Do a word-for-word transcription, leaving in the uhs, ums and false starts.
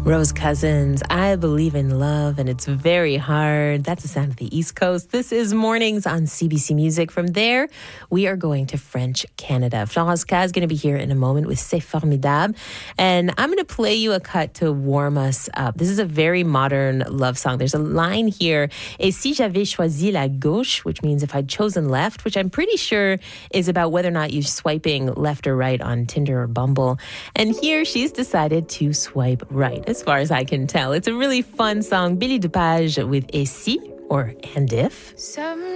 Rose Cousins, I believe in love and it's very hard. That's the sound of the East Coast. This is Mornings on C B C Music. From there, we are going to French Canada. Florence K is going to be here in a moment with C'est Formidable. And I'm going to play you a cut to warm us up. This is a very modern love song. There's a line here, Et si j'avais choisi la gauche, which means if I'd chosen left, which I'm pretty sure is about whether or not you're swiping left or right on Tinder or Bumble. And here she's decided to swipe right, as far as I can tell. It's a really fun song. Billy DuPage with Et si, or And If. Some